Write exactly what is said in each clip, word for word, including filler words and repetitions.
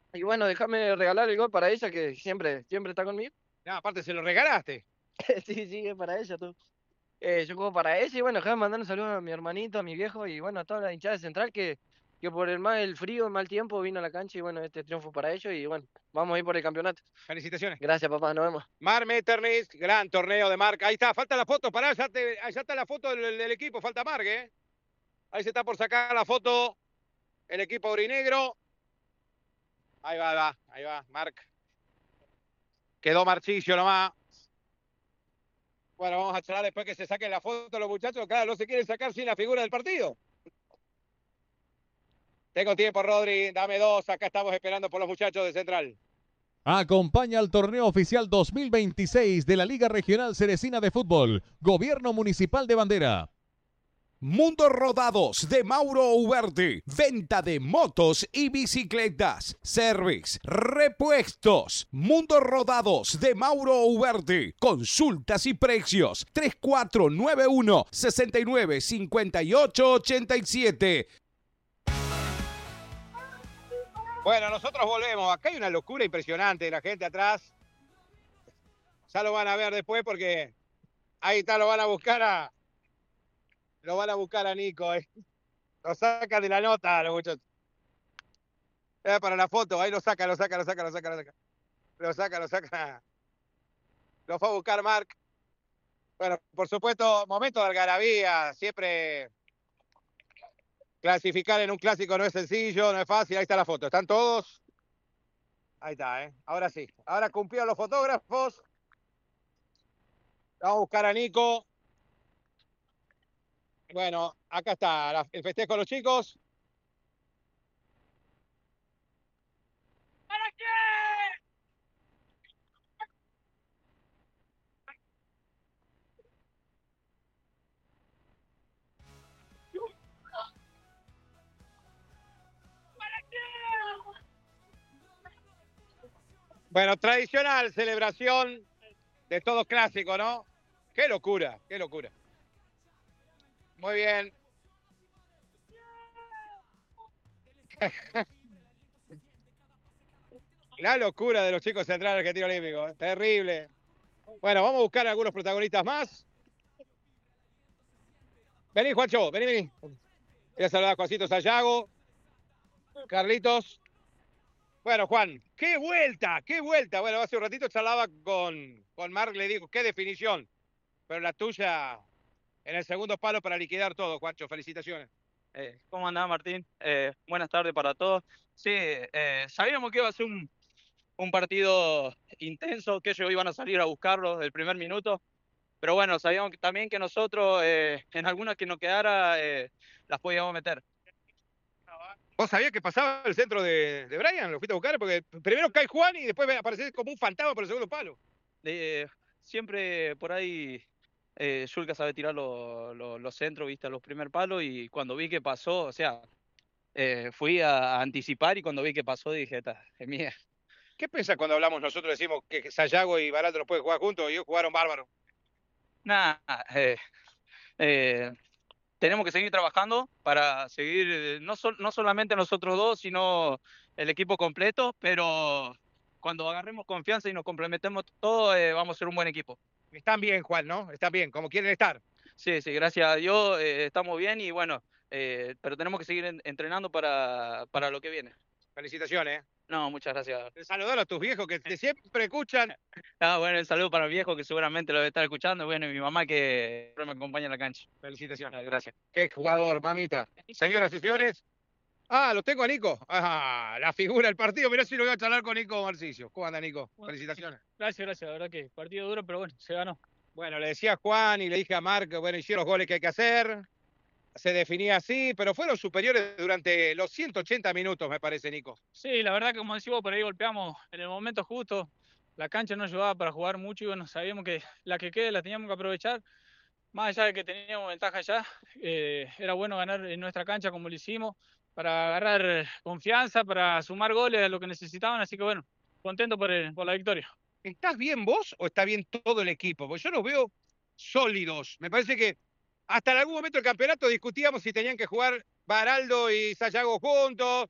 Y bueno, déjame regalar el gol para ella, que siempre, siempre está conmigo. No, aparte se lo regalaste. Sí, sí, es para ella tú. Eh, yo juego para ella y bueno, déjame mandar un saludo a mi hermanito, a mi viejo y bueno, a toda la hinchada de Central que, que por el mal el frío, el mal tiempo vino a la cancha y bueno, este triunfo para ellos y bueno, vamos a ir por el campeonato. Felicitaciones. Gracias, papá, nos vemos. Mar Metternich, gran torneo de Marc. Ahí está, falta la foto, pará, ya, te, ya está la foto del, del equipo, falta Marc, ¿eh? Ahí se está por sacar la foto el equipo aurinegro. Ahí va, ahí va, ahí va, Marc. Quedó Marchillo nomás. Bueno, vamos a charlar después que se saquen la foto los muchachos. Claro, no se quieren sacar sin la figura del partido. Tengo tiempo, Rodri, dame dos. Acá estamos esperando por los muchachos de Central. Acompaña al torneo oficial dos mil veintiséis de la Liga Regional Cerecina de Fútbol, Gobierno Municipal de Bandera. Mundo Rodados de Mauro Uverde. Venta de motos y bicicletas. Service, repuestos. Mundo Rodados de Mauro Uverde. Consultas y precios. tres cuatro nueve uno, seis nueve cinco ocho ocho siete. Bueno, nosotros volvemos. Acá hay una locura impresionante de la gente atrás. Ya lo van a ver después porque ahí está, lo van a buscar a... Lo van a buscar a Nico, eh. Lo sacan de la nota los muchachos. Eh, para la foto, ahí lo saca, lo saca, lo saca, lo saca, lo saca. Lo saca, lo saca. Lo fue a buscar Marc. Bueno, por supuesto, momento de algarabía. Siempre clasificar en un clásico no es sencillo, no es fácil. Ahí está la foto. ¿Están todos? Ahí está, ¿eh? Ahora sí. Ahora cumplieron los fotógrafos. Vamos a buscar a Nico. Bueno, acá está la, el festejo de los chicos. ¿Para qué? Bueno, tradicional celebración de todo clásico, ¿no? Qué locura, qué locura. Muy bien. La locura de los chicos centrales argentino olímpico, ¿eh? Terrible. Bueno, vamos a buscar a algunos protagonistas más. Vení, Juancho, vení, vení. Voy a saludar a Juancito Sayago. Carlitos. Bueno, Juan, qué vuelta, qué vuelta. Bueno, hace un ratito charlaba con, con Marc, le digo, qué definición. Pero la tuya en el segundo palo para liquidar todo, Juancho. Felicitaciones. Eh, ¿cómo andás, Martín? Eh, buenas tardes para todos. Sí, eh, sabíamos que iba a ser un, un partido intenso, que ellos iban a salir a buscarlo del primer minuto, pero bueno, sabíamos que- también que nosotros eh, en algunas que nos quedara eh, las podíamos meter. ¿Vos sabías que pasaba el centro de, de Brian? ¿Lo fuiste a buscar? Porque primero cae Juan y después aparece como un fantasma por el segundo palo. Eh, siempre por ahí eh, Zulka sabe tirar lo- lo- los centros, viste, a los primer palos y cuando vi que pasó, o sea, eh, fui a, a anticipar y cuando vi que pasó dije, esta es mía. ¿Qué pensás cuando hablamos nosotros decimos que Sayago y Barato no pueden jugar juntos y ellos jugaron bárbaro? Nada, eh, eh, tenemos que seguir trabajando para seguir, eh, no, sol- no solamente nosotros dos, sino el equipo completo, pero cuando agarremos confianza y nos complementemos todos, eh, vamos a ser un buen equipo. Están bien, Juan, ¿no? Están bien, como quieren estar. Sí, sí, gracias a Dios eh, estamos bien y bueno, eh, pero tenemos que seguir en- entrenando para, para lo que viene. Felicitaciones. No, muchas gracias. Saludar a tus viejos que te siempre escuchan. Ah, bueno, el saludo para mi viejo que seguramente lo debe estar escuchando, bueno, y mi mamá que siempre me acompaña en la cancha. Felicitaciones. Ah, gracias. Qué jugador, mamita. Señoras y señores. Ah, lo tengo a Nico. Ah, la figura del partido. Mirá si lo voy a charlar con Nico Marcillo. ¿Cómo anda, Nico? Bueno, Felicitaciones. gracias, gracias. La verdad que partido duro, pero bueno, se ganó. Bueno, le decía a Juan y le dije a Marc, bueno, hicieron los goles que hay que hacer. Se definía así, pero fueron superiores durante los ciento ochenta minutos, me parece, Nico. Sí, la verdad que como decís vos, por ahí golpeamos en el momento justo. La cancha no ayudaba para jugar mucho y bueno, sabíamos que la que quede la teníamos que aprovechar. Más allá de que teníamos ventaja ya, eh, era bueno ganar en nuestra cancha como lo hicimos, para agarrar confianza, para sumar goles a lo que necesitaban. Así que bueno, contento por, el- por la victoria. ¿Estás bien vos o está bien todo el equipo? Porque yo los veo sólidos. Me parece que hasta en algún momento del campeonato discutíamos si tenían que jugar Baraldo y Sayago juntos.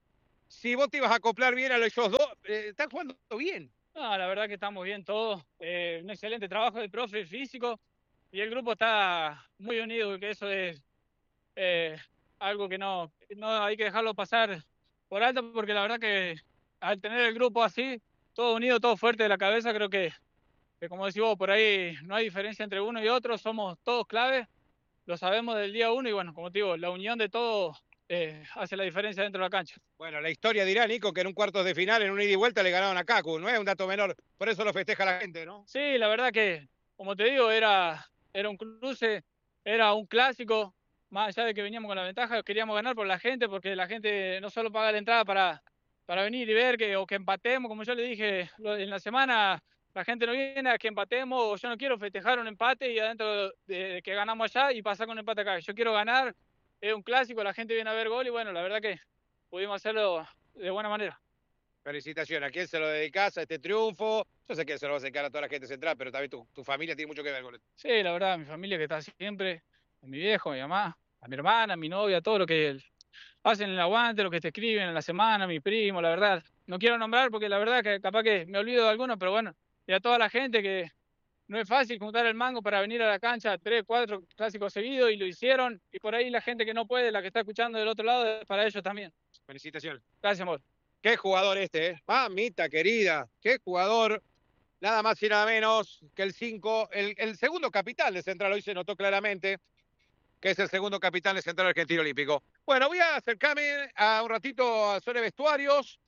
si vos te ibas a acoplar bien a ellos dos, eh, están jugando bien. No, la verdad que estamos bien todos. Eh, un excelente trabajo del profe físico y el grupo está muy unido, que eso es eh, algo que no, no hay que dejarlo pasar por alto, porque la verdad que al tener el grupo así, todo unido, todo fuerte de la cabeza, creo que, que como decís vos, por ahí no hay diferencia entre uno y otro, somos todos clave, lo sabemos del día uno y bueno, como te digo, la unión de todos eh, hace la diferencia dentro de la cancha. Bueno, la historia dirá, Nico, que en un cuartos de final, en un ida y vuelta, le ganaron a Kaku. No es un dato menor. Por eso lo festeja la gente, ¿no? Sí, la verdad que, como te digo, era, era un cruce, era un clásico, más allá de que veníamos con la ventaja, queríamos ganar por la gente, porque la gente no solo paga la entrada para, para venir y ver que, o que empatemos, como yo le dije en la semana, la gente no viene a que empatemos, o yo no quiero festejar un empate y adentro de que ganamos allá y pasar con un empate acá. Yo quiero ganar, es un clásico, la gente viene a ver gol y bueno, la verdad que pudimos hacerlo de buena manera. Felicitaciones. ¿A quién se lo dedicás a este triunfo? Yo sé que se lo vas a dedicar a toda la gente central, pero también tu, tu familia tiene mucho que ver con esto. Sí, la verdad, mi familia que está siempre, a mi viejo, a mi mamá, a mi hermana, a mi novia, todo lo que hacen en el aguante, lo que te escriben en la semana, mi primo, la verdad. No quiero nombrar porque la verdad que capaz que me olvido de algunos, pero bueno, y a toda la gente que no es fácil juntar el mango para venir a la cancha tres, cuatro clásicos seguidos y lo hicieron. Y por ahí la gente que no puede, la que está escuchando del otro lado, para ellos también. Felicitaciones. Gracias, amor. Qué jugador este, ¿eh? Mamita querida, qué jugador. Nada más y nada menos que el cinco, el, el segundo capitán de Central, hoy se notó claramente que es el segundo capitán de Central Argentino Olímpico. Bueno, voy a acercarme a un ratito a zona de vestuarios.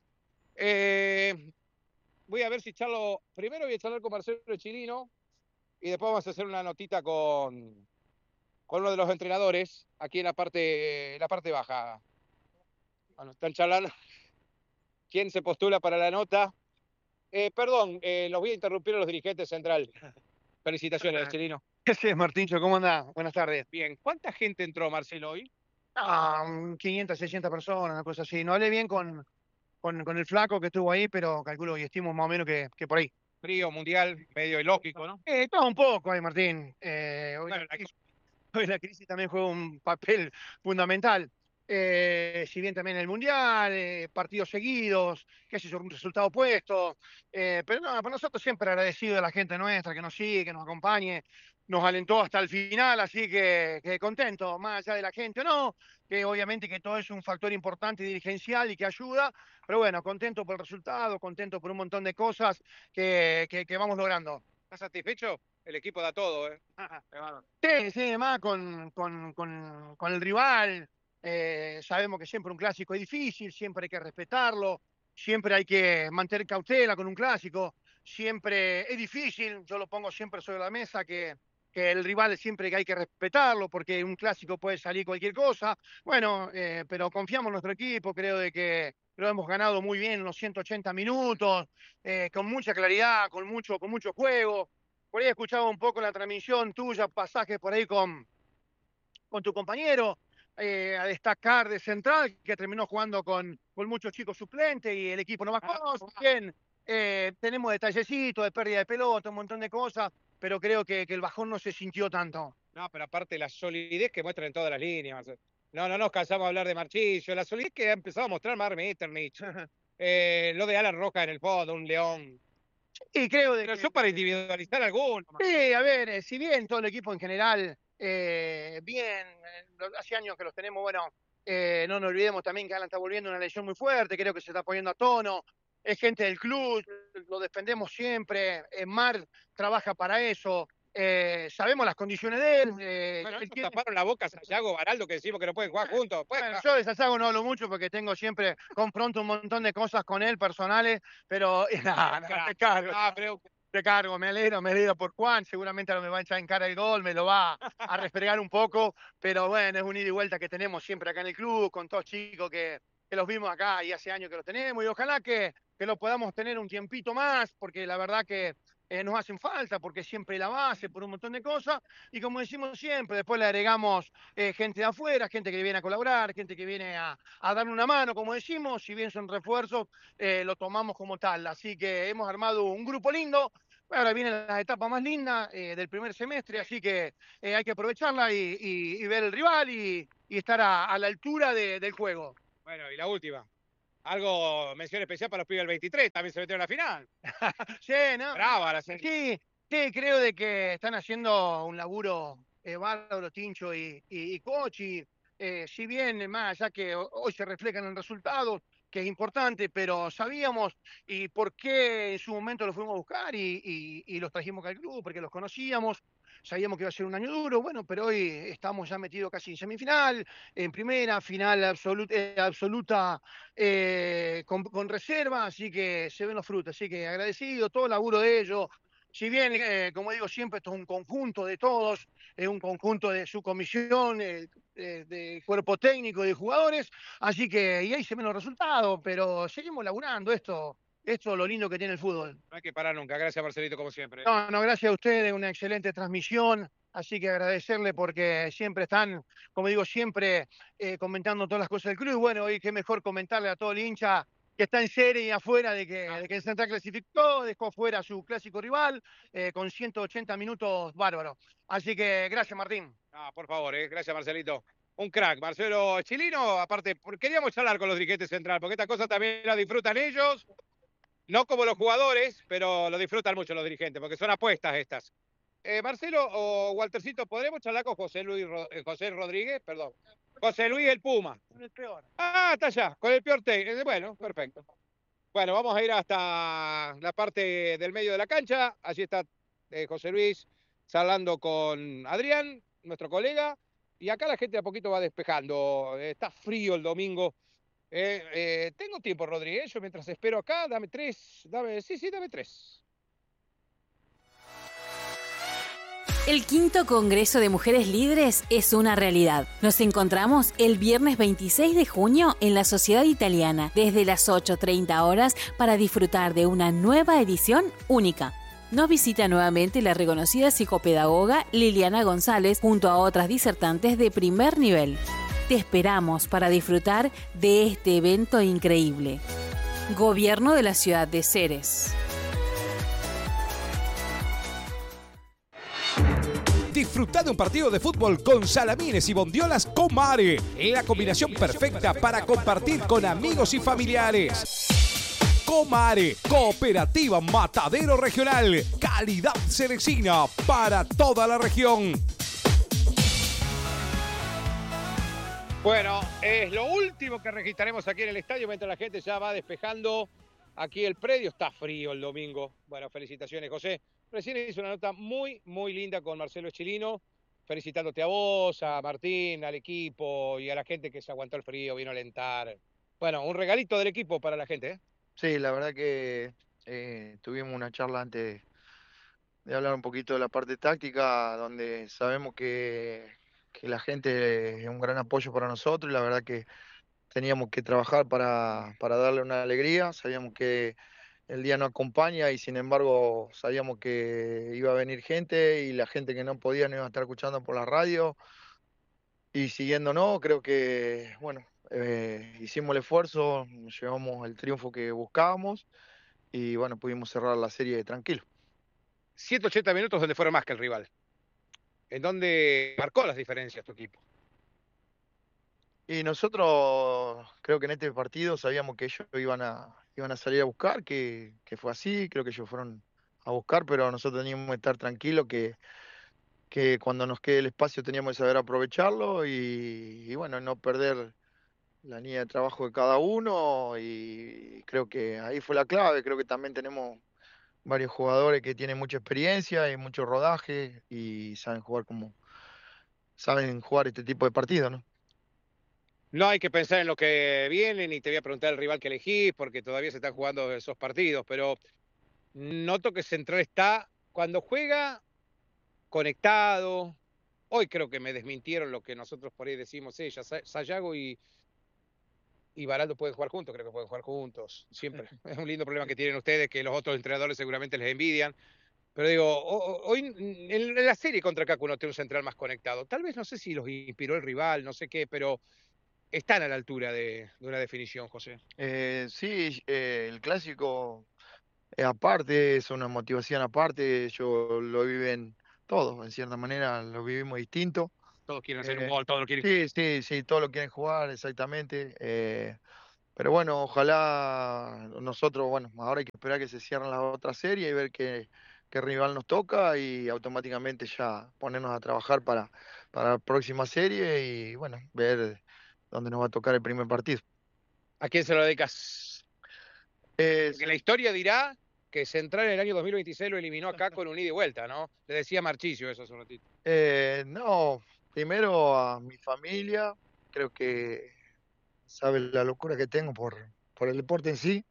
Eh, voy a ver si charlo, primero voy a charlar con Marcelo Chirino y después vamos a hacer una notita con, con uno de los entrenadores aquí en la parte, la parte baja. Bueno, están charlando. ¿Quién se postula para la nota? Eh, perdón, eh, los voy a interrumpir a los dirigentes central. Felicitaciones, Chilino. Ese es Martincho, ¿cómo anda? Buenas tardes. Bien, ¿cuánta gente entró, Marcelo, hoy? Ah, um, quinientas, seiscientas personas, una cosa así. No hablé bien con, con, con el flaco que estuvo ahí, pero calculo y estimo más o menos que, que por ahí. Frío, mundial, medio ilógico, ¿no? Eh, todo un poco ahí, Martín. Eh, hoy, Bueno, la crisis, hoy la crisis también juega un papel fundamental. Eh, si bien también el Mundial, eh, partidos seguidos, qué sé yo, un resultado opuesto. Eh, pero no, para nosotros siempre agradecido de la gente nuestra que nos sigue, que nos acompañe, nos alentó hasta el final, así que, que contento, más allá de la gente o no, que obviamente que todo es un factor importante y dirigencial y que ayuda, pero bueno, contento por el resultado, contento por un montón de cosas que, que, que vamos logrando. ¿Estás satisfecho? El equipo da todo, ¿eh? Sí, sí, además con, con, con, con el rival. Eh, sabemos que siempre un clásico es difícil, siempre hay que respetarlo, siempre hay que mantener cautela con un clásico, siempre es difícil, yo lo pongo siempre sobre la mesa, que, que el rival siempre que hay que respetarlo, porque un clásico puede salir cualquier cosa. Bueno, eh, pero confiamos en nuestro equipo, creo de que lo hemos ganado muy bien en los ciento ochenta minutos, eh, con mucha claridad, con mucho, con mucho juego. Por ahí escuchaba un poco la transmisión tuya, pasajes por ahí con, con tu compañero, eh, a destacar de central, que terminó jugando con, con muchos chicos suplentes y el equipo no bajó. Bien, eh, tenemos detallecitos de pérdida de pelota, un montón de cosas, pero creo que, que el bajón no se sintió tanto. No, pero aparte la solidez que muestran en todas las líneas. No, no nos cansamos de hablar de Marchillo, la solidez que ha empezado a mostrar Mar Metternich. eh, lo de Alan Roja en el fondo, un león. Y creo de Pero que, yo para individualizar alguno. sí, a ver, eh, si bien todo el equipo en general, eh, bien, eh, hace años que los tenemos, bueno, eh, no nos olvidemos también que Alan está volviendo una lesión muy fuerte, creo que se está poniendo a tono, es gente del club, lo defendemos siempre, eh, Mar trabaja para eso, eh, sabemos las condiciones de él. Eh, Bueno, él ellos tiene- taparon la boca a Sayago, Baraldo, que decimos que no pueden jugar juntos. Pueden Bueno, jugar. yo de Sasago no hablo mucho porque tengo siempre, confronto un montón de cosas con él personales, pero nada, nada, te cargo. Ah, pero Te cargo, me alegro, me alegro por Juan, seguramente ahora me va a echar en cara el gol, me lo va a refregar un poco, pero bueno, es un ida y vuelta que tenemos siempre acá en el club, con todos chicos que, que los vimos acá y hace años que los tenemos, y ojalá que, que los podamos tener un tiempito más, porque la verdad que eh, nos hacen falta, porque siempre la base, por un montón de cosas, y como decimos siempre, después le agregamos eh, gente de afuera, gente que viene a colaborar, gente que viene a, a darle una mano, como decimos, si bien son refuerzos, eh, lo tomamos como tal, así que hemos armado un grupo lindo. Ahora vienen las etapas más lindas eh, del primer semestre, así que eh, hay que aprovecharla y, y, y ver el rival y, y estar a, a la altura de, del juego. bueno, y la última. Algo, mención especial para los pibes del veintitrés, también se metieron a la final. Sí, ¿no? Brava la serie. Sí, sí, creo de que están haciendo un laburo eh, bárbaro, Tincho y, y, y Cochi. Eh, si bien, más allá que ho- hoy se reflejan en resultados, que es importante, pero sabíamos y por qué en su momento los fuimos a buscar y, y, y los trajimos al club, porque los conocíamos, sabíamos que iba a ser un año duro, bueno, pero hoy estamos ya metidos casi en semifinal, en primera, final absoluta, eh, absoluta eh, con, con reserva, así que se ven los frutos, así que agradecido, todo el laburo de ellos. Si bien, eh, como digo siempre, esto es un conjunto de todos, es un conjunto de su comisión, eh, de, de cuerpo técnico, de jugadores, así que y ahí se ven los resultados, pero seguimos laburando esto, esto es lo lindo que tiene el fútbol. No hay que parar nunca. Gracias, Marcelito, como siempre. No, no, gracias a ustedes, una excelente transmisión, así que agradecerle porque siempre están, como digo, siempre eh, comentando todas las cosas del club. Y bueno, hoy qué mejor comentarle a todo el hincha que está en serie y afuera de que, de que el Central clasificó, dejó afuera a su clásico rival eh, con ciento ochenta minutos bárbaros. Así que gracias, Martín. Ah, por favor, eh. Gracias, Marcelito. Un crack, Marcelo Chilino. Aparte, por- queríamos charlar con los dirigentes central, porque esta cosa también la disfrutan ellos, no como los jugadores, pero lo disfrutan mucho los dirigentes, porque son apuestas estas. Eh, Marcelo o Waltercito, ¿podremos charlar con José Luis Ro- eh, José Rodríguez? Perdón. José Luis el Puma. Con el peor. Ah, está allá, con el peor te- eh, Bueno, perfecto. Bueno, vamos a ir hasta la parte del medio de la cancha. Allí está eh, José Luis charlando con Adrián, nuestro colega. Y acá la gente a poquito va despejando. Eh, Está frío el domingo. Eh, eh, tengo tiempo, Rodríguez. Yo mientras espero acá, dame tres. Dame, sí, sí, dame tres. El quinto Congreso de Mujeres Líderes es una realidad. Nos encontramos el viernes veintiséis de junio en la Sociedad Italiana, desde las ocho treinta horas, para disfrutar de una nueva edición única. Nos visita nuevamente la reconocida psicopedagoga Liliana González junto a otras disertantes de primer nivel. Te esperamos para disfrutar de este evento increíble. Gobierno de la Ciudad de Ceres. Disfruta de un partido de fútbol con salamines y bondiolas Comare. La combinación perfecta para compartir con amigos y familiares. Comare, Cooperativa Matadero Regional. Calidad cerecina para toda la región. Bueno, es lo último que registraremos aquí en el estadio mientras la gente ya va despejando aquí el predio. Está frío el domingo. Bueno, felicitaciones, José. Recién hizo una nota muy, muy linda con Marcelo Chilino, felicitándote a vos, a Martín, al equipo y a la gente que se aguantó el frío, vino a alentar. Bueno, un regalito del equipo para la gente, ¿eh? Sí, la verdad que eh, tuvimos una charla antes de hablar un poquito de la parte táctica, donde sabemos que, que la gente es un gran apoyo para nosotros y la verdad que teníamos que trabajar para, para darle una alegría, sabíamos que el día no acompaña y sin embargo sabíamos que iba a venir gente y la gente que no podía no iba a estar escuchando por la radio y siguiéndonos, creo que, bueno, eh, hicimos el esfuerzo, nos llevamos el triunfo que buscábamos y bueno, pudimos cerrar la serie tranquilo. ciento ochenta minutos donde fueron más que el rival. ¿En donde marcó las diferencias tu equipo? Y nosotros creo que en este partido sabíamos que ellos iban a, iban a salir a buscar, que, que fue así, creo que ellos fueron a buscar, pero nosotros teníamos que estar tranquilos, que, que cuando nos quede el espacio teníamos que saber aprovecharlo y, y bueno, no perder la línea de trabajo de cada uno y creo que ahí fue la clave, creo que también tenemos varios jugadores que tienen mucha experiencia y mucho rodaje y saben jugar como saben jugar este tipo de partidos, ¿no? No hay que pensar en lo que viene, ni te voy a preguntar el rival que elegís, porque todavía se están jugando esos partidos, pero noto que Central está, cuando juega, conectado. Hoy creo que me desmintieron lo que nosotros por ahí decimos, eh, ya Sa- Sayago y, y Baraldo pueden jugar juntos, creo que pueden jugar juntos, siempre. Es un lindo problema que tienen ustedes, que los otros entrenadores seguramente les envidian. Pero digo, ho- ho- hoy en en la serie contra Cacu no tiene un central más conectado. Tal vez no sé si los inspiró el rival, no sé qué, pero están a la altura de, de una definición, José. Eh, sí, eh, el clásico es aparte, es una motivación aparte, ellos lo viven todos, en cierta manera lo vivimos distinto. Todos quieren hacer un Eh, gol, todos lo quieren. sí, sí, sí, todos lo quieren jugar, exactamente. eh, pero bueno, ojalá nosotros, bueno, ahora hay que esperar que se cierren las otras series y ver qué, qué rival nos toca y automáticamente ya ponernos a trabajar para, para la próxima serie y bueno, ver dónde nos va a tocar el primer partido. ¿A quién se lo dedicas? Es, Porque la historia dirá que Central en el año dos mil veintiséis lo eliminó acá con un ida y vuelta, ¿no? Le decía Marchisio eso hace un ratito. eh, no, primero a mi familia, creo que sabe la locura que tengo por, por el deporte en sí.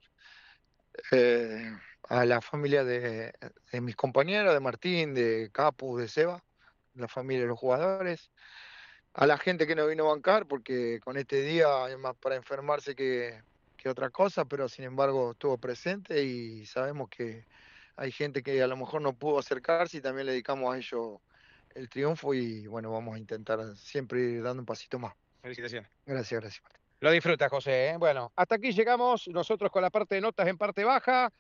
Eh, a la familia de, de mis compañeros, de Martín, de Capu, de Seba, la familia de los jugadores, a la gente que nos vino a bancar, porque con este día es más para enfermarse que, que otra cosa, pero sin embargo estuvo presente y sabemos que hay gente que a lo mejor no pudo acercarse y también le dedicamos a ellos el triunfo y bueno, vamos a intentar siempre ir dando un pasito más. Felicitaciones. Gracias, gracias. Lo disfruta, José. ¿eh? Bueno, hasta aquí llegamos nosotros con la parte de notas en parte baja.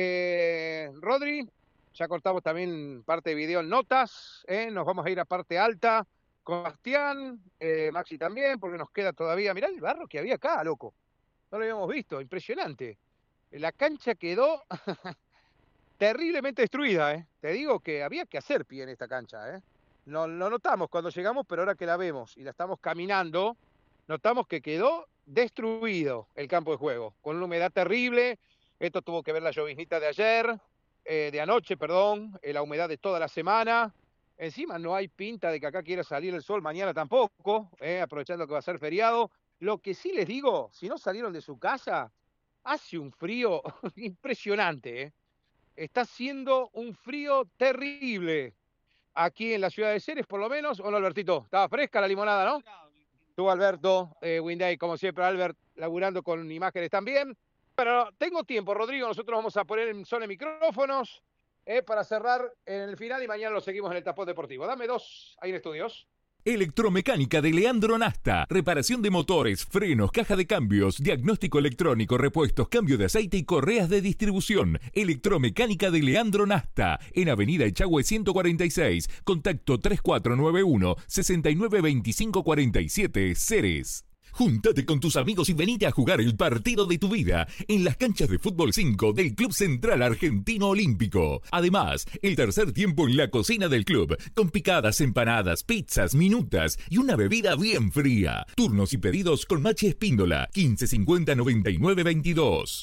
Eh, Rodri, ya cortamos también parte de video en notas. ¿eh? Nos vamos a ir a parte alta con Bastián, eh, Maxi también, porque nos queda todavía. Mirá el barro que había acá, loco. No lo habíamos visto, impresionante. La cancha quedó terriblemente destruida. ¿eh? Te digo que había que hacer pie en esta cancha. ¿eh? No lo notamos cuando llegamos, pero ahora que la vemos y la estamos caminando, notamos que quedó destruido el campo de juego, con una humedad terrible. Esto tuvo que ver la lloviznita de ayer, eh, de anoche, perdón, eh, la humedad de toda la semana. Encima no hay pinta de que acá quiera salir el sol mañana tampoco, eh, aprovechando que va a ser feriado. Lo que sí les digo, si no salieron de su casa, hace un frío impresionante. Eh. Está haciendo un frío terrible. Aquí en la ciudad de Ceres, por lo menos, ¿o no, Albertito? Estaba fresca la limonada, ¿no? Tú, Alberto, eh, Winday, como siempre, Albert, laburando con imágenes también. Pero tengo tiempo, Rodrigo, nosotros vamos a poner en zona de micrófonos eh, para cerrar en el final y mañana lo seguimos en el Tapón Deportivo. Dame dos ahí en estudios. Electromecánica de Leandro Nasta. Reparación de motores, frenos, caja de cambios, diagnóstico electrónico, repuestos, cambio de aceite y correas de distribución. Electromecánica de Leandro Nasta. En Avenida Echagüe ciento cuarenta y seis. Contacto tres cuatro nueve uno, seis nueve dos cinco cuatro siete, Ceres. Júntate con tus amigos y venite a jugar el partido de tu vida en las canchas de Fútbol cinco del Club Central Argentino Olímpico. Además, el tercer tiempo en la cocina del club, con picadas, empanadas, pizzas, minutas y una bebida bien fría. Turnos y pedidos con Machi Espíndola, quince cincuenta noventa y nueve veintidós.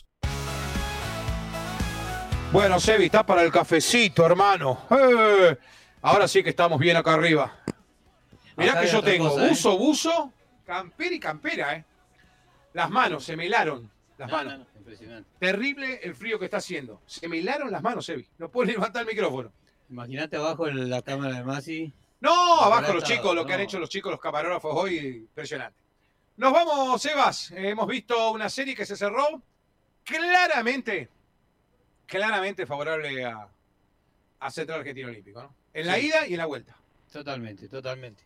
Bueno, Sebi, está para el cafecito, hermano. Eh, ahora sí que estamos bien acá arriba. Mirá acá que yo tengo cosa, buzo, ¿eh? buzo. Campera y campera, ¿eh? Las manos, se me helaron las no, manos. No, no, impresionante. Terrible el frío que está haciendo. Se me helaron las manos, Evi. No puedo levantar el micrófono. Imagínate abajo la cámara de Masi. No, abajo los chicos, lo no. que han hecho los chicos, los camarógrafos hoy, impresionante. Nos vamos, Sebas. Eh, hemos visto una serie que se cerró claramente, claramente favorable a, a Central Argentino Olímpico, ¿no? En sí. la ida y en la vuelta. Totalmente, totalmente.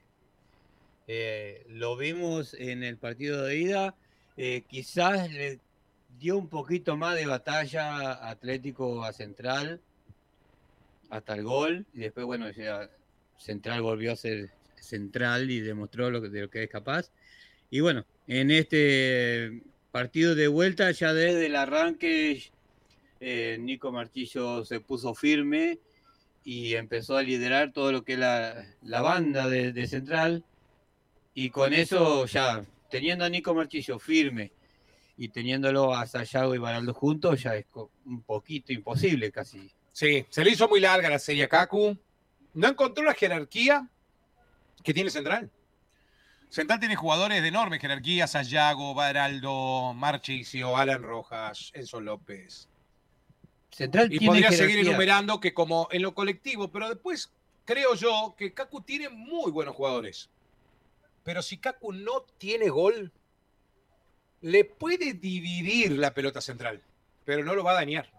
Eh, lo vimos en el partido de ida, eh, quizás le dio un poquito más de batalla Atlético a Central hasta el gol y después bueno ya Central volvió a ser Central y demostró lo que, de lo que es capaz y bueno, en este partido de vuelta ya desde el arranque eh, Nico Marchillo se puso firme y empezó a liderar todo lo que es la, la banda de, de Central. Y con eso ya, teniendo a Nico Marchillo firme y teniéndolo a Sayago y Baraldo juntos, ya es un poquito imposible casi. Sí, se le hizo muy larga la serie a Kaku. No encontró la jerarquía que tiene Central. Central tiene jugadores de enorme jerarquía, Sayago, Baraldo, Marchisio, Alan Rojas, Enzo López. Central y tiene podría jerarquía. seguir enumerando que como en lo colectivo, pero después creo yo que Kaku tiene muy buenos jugadores. Pero si Kaku no tiene gol, le puede dividir la pelota Central, pero no lo va a dañar.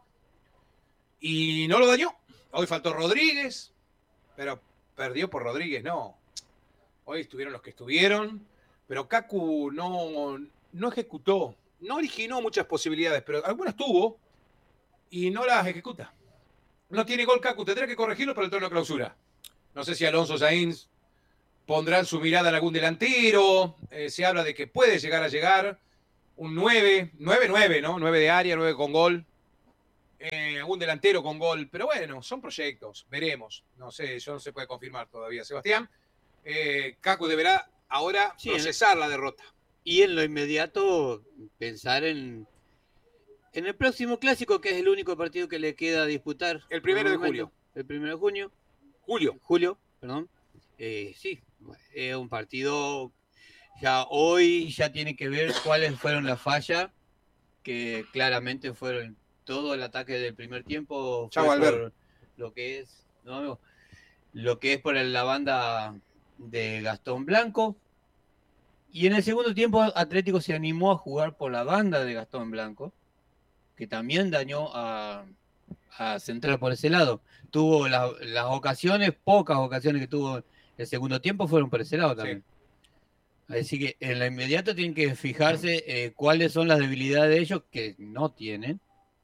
Y no lo dañó. Hoy faltó Rodríguez, pero perdió por Rodríguez, no. Hoy estuvieron los que estuvieron, pero Kaku no, no ejecutó, no originó muchas posibilidades, pero algunas tuvo y no las ejecuta. No tiene gol Kaku, tendrá que corregirlo para el torneo de clausura. No sé si Alonso Sainz pondrán su mirada en algún delantero, eh, se habla de que puede llegar a llegar, un nueve, nueve nueve, ¿no? nueve de área, nueve con gol. Eh, algún delantero con gol. Pero bueno, son proyectos, veremos. No sé, eso no se puede confirmar todavía. Sebastián, eh, Cacu deberá ahora Sí, procesar la derrota. Y en lo inmediato pensar en, en el próximo clásico, que es el único partido que le queda disputar. El primero de Por el momento. julio. El primero de junio. Julio. Julio, perdón. Eh, sí, es un partido, ya hoy ya tiene que ver cuáles fueron las fallas, que claramente fueron todo el ataque del primer tiempo. Chau, fue Albert. por lo que es, no, lo que es por la banda de Gastón Blanco. Y en el segundo tiempo Atlético se animó a jugar por la banda de Gastón Blanco, que también dañó a, a Central por ese lado. Tuvo la- las ocasiones, pocas ocasiones que tuvo el segundo tiempo fueron por ese lado también. Así que en la inmediata tienen que fijarse eh, cuáles son las debilidades de ellos, que no tienen,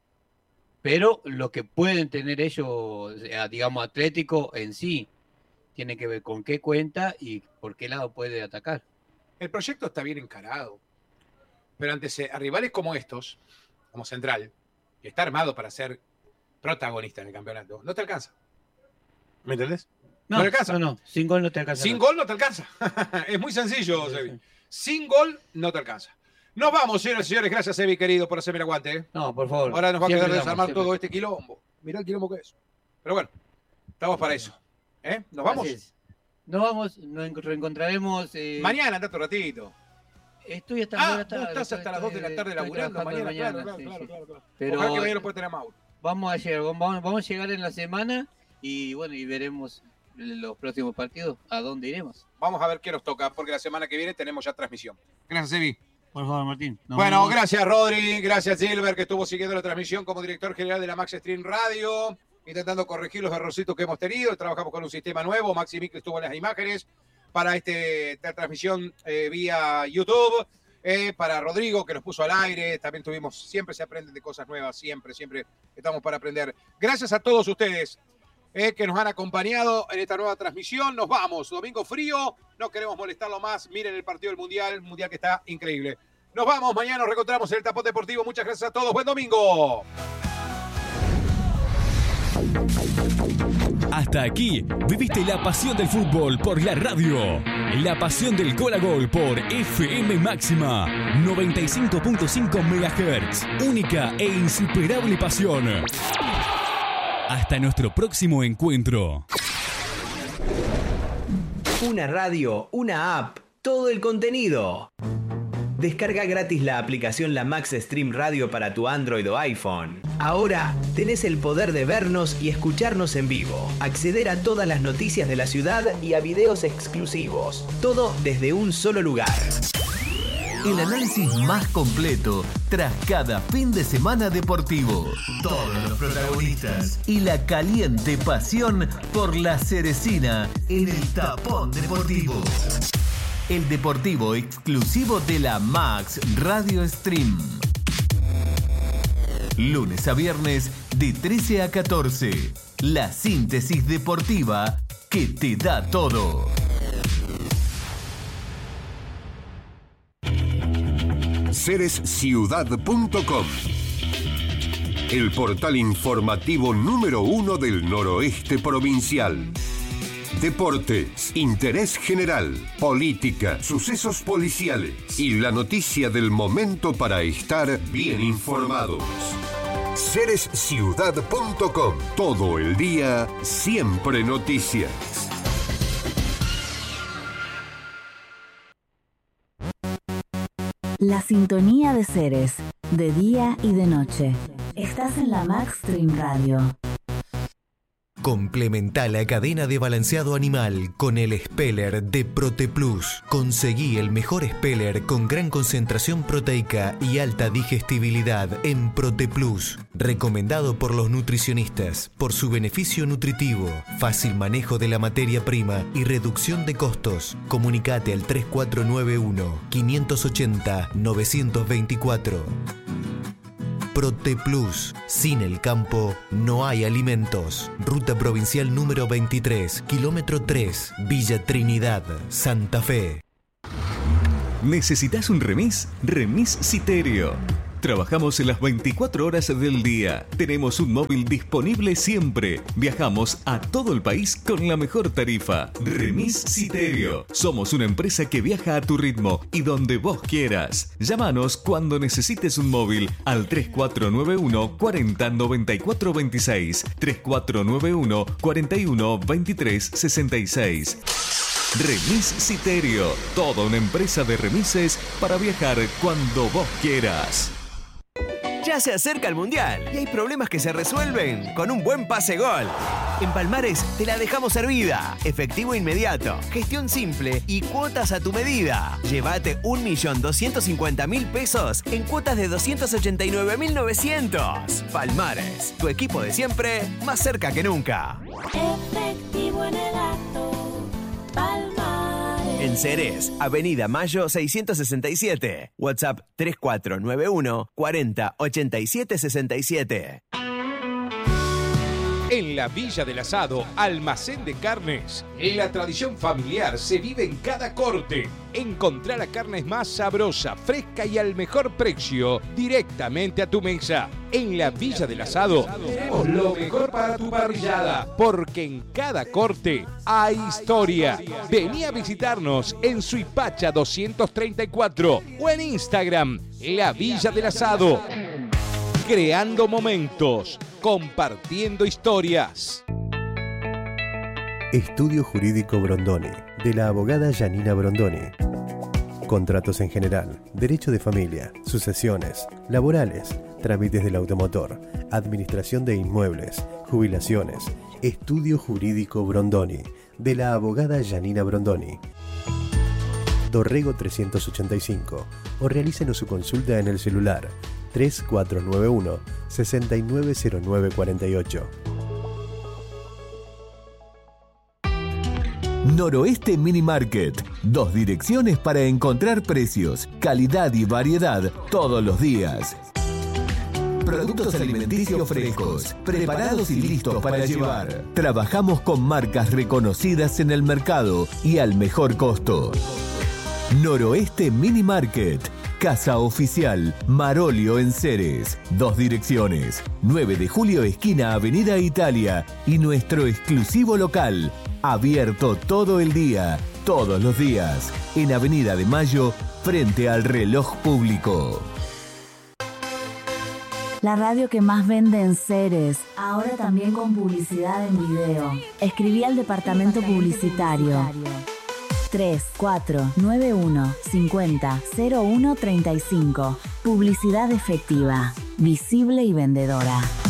pero lo que pueden tener ellos, eh, digamos, Atlético en sí, tiene que ver con qué cuenta y por qué lado puede atacar. El proyecto está bien encarado. Pero ante se- a rivales como estos, como Central, que está armado para ser protagonista en el campeonato, no te alcanza. ¿Me entendés? No, No le alcanza. no, no, sin gol no te alcanza. Sin gol no te alcanza. Es muy sencillo, Sebi. Sin gol no te alcanza. Nos vamos, señores y señores. Gracias, Sebi, querido, por hacerme el aguante. ¿eh? No, por favor. Ahora nos va a Siempre quedar damos, desarmar siempre. todo este quilombo. Mirá el quilombo que es. Pero bueno, estamos para eso. ¿Eh? ¿Nos vamos? Así es. Nos vamos, nos en- reencontraremos. eh, Mañana, andate un ratito. Estoy hasta Ah, muy vos tarde, estás hasta las dos de la tarde estoy laburando trabajando mañana. Claro, mañana, claro, sí, claro, sí. claro, claro. Pero Ojalá que mañana lo pueda tener Mauro. vamos a llegar, vamos, vamos a llegar en la semana y bueno, y veremos los próximos partidos, a dónde iremos. Vamos a ver qué nos toca, porque la semana que viene tenemos ya transmisión. Gracias, Sebi. Por favor, Martín. nos Bueno, vemos. gracias Rodri, gracias Gilbert, que estuvo siguiendo la transmisión como director general de la Max Stream Radio, intentando corregir los errorcitos que hemos tenido. Trabajamos con un sistema nuevo. Maxi Mick estuvo en las imágenes para este, esta transmisión eh, vía YouTube. Eh, para Rodrigo, que nos puso al aire. También tuvimos, siempre se aprenden de cosas nuevas, siempre, siempre estamos para aprender. Gracias a todos ustedes eh, que nos han acompañado en esta nueva transmisión. Nos vamos, domingo frío, no queremos molestarlo más. Miren el partido del Mundial, el Mundial que está increíble. Nos vamos, mañana nos reencontramos en el Tapón Deportivo. Muchas gracias a todos, buen domingo. Hasta aquí viviste la pasión del fútbol por la radio. La pasión del gol a gol por F M Máxima noventa y cinco punto cinco megahertz. Única e insuperable pasión. Hasta nuestro próximo encuentro. Una radio, una app, todo el contenido. Descarga gratis la aplicación La Max Stream Radio para tu Android o iPhone. Ahora tenés el poder de vernos y escucharnos en vivo, acceder a todas las noticias de la ciudad y a videos exclusivos. Todo desde un solo lugar. El análisis más completo tras cada fin de semana deportivo. Todos los protagonistas y la caliente pasión por la cerecina en el Tapón Deportivo. El deportivo exclusivo de la Max Radio Stream. Lunes a viernes de trece a catorce. La síntesis deportiva que te da todo. ceres ciudad punto com, el portal informativo número uno del noroeste provincial. Deportes, interés general, política, sucesos policiales y la noticia del momento para estar bien informados. ceres ciudad punto com, todo el día, siempre noticias. La sintonía de Ceres, de día y de noche. Estás en la Max Stream Radio. Complementa la cadena de balanceado animal con el Speller de ProtePlus. Conseguí el mejor Speller con gran concentración proteica y alta digestibilidad en ProtePlus. Recomendado por los nutricionistas por su beneficio nutritivo, fácil manejo de la materia prima y reducción de costos. Comunicate al tres cuatro nueve uno, cinco ocho cero, nueve dos cuatro. ProtePlus. Sin el campo no hay alimentos. Ruta provincial número veintitrés, kilómetro tres, Villa Trinidad, Santa Fe. ¿Necesitas un remis? Remis Citerio. Trabajamos las veinticuatro horas del día. Tenemos un móvil disponible siempre. Viajamos a todo el país con la mejor tarifa. Remis Citerio. Somos una empresa que viaja a tu ritmo y donde vos quieras. Llámanos cuando necesites un móvil al tres cuatro nueve uno cuarenta noventa y cuatro veintiséis. tres cuatro nueve uno cuarenta y uno veintitrés sesenta y seis. Remis Citerio. Toda una empresa de remises para viajar cuando vos quieras. Ya se acerca el Mundial y hay problemas que se resuelven con un buen pase gol. En Palmares te la dejamos servida. Efectivo inmediato, gestión simple y cuotas a tu medida. Llévate un millón doscientos cincuenta mil pesos en cuotas de doscientos ochenta y nueve mil novecientos. Palmares, tu equipo de siempre, más cerca que nunca. Efectivo en el acto, Palmares. En Ceres, Avenida Mayo seiscientos sesenta y siete. WhatsApp tres cuatro nueve uno cuarenta ochenta y siete sesenta y siete. En la Villa del Asado, almacén de carnes. La tradición familiar se vive en cada corte. Encontrá la carne más sabrosa, fresca y al mejor precio directamente a tu mesa. En la Villa del Asado tenemos lo mejor para tu parrillada, porque en cada corte hay historia. Vení a visitarnos en Suipacha doscientos treinta y cuatro o en Instagram, La Villa del Asado. Creando momentos, compartiendo historias. Estudio Jurídico Brondoni, de la abogada Janina Brondoni. Contratos en general, derecho de familia, sucesiones, laborales, trámites del automotor, administración de inmuebles, jubilaciones. Estudio Jurídico Brondoni, de la abogada Janina Brondoni. Dorrego trescientos ochenta y cinco, o realícenos su consulta en el celular tres cuatro nueve uno seis nueve cero nueve cuatro ocho. Noroeste Mini Market. Dos direcciones para encontrar precios, calidad y variedad todos los días. Productos alimenticios frescos, preparados y listos para llevar. Trabajamos con marcas reconocidas en el mercado y al mejor costo. Noroeste Mini Market. Casa Oficial, Marolio en Ceres. Dos direcciones. nueve de julio, esquina Avenida Italia. Y nuestro exclusivo local. Abierto todo el día, todos los días. En Avenida de Mayo, frente al reloj público. La radio que más vende en Ceres, ahora también con publicidad en video. Escribí al departamento publicitario. tres cuatro nueve uno cincuenta cero uno treinta y cinco. Publicidad efectiva, visible y vendedora.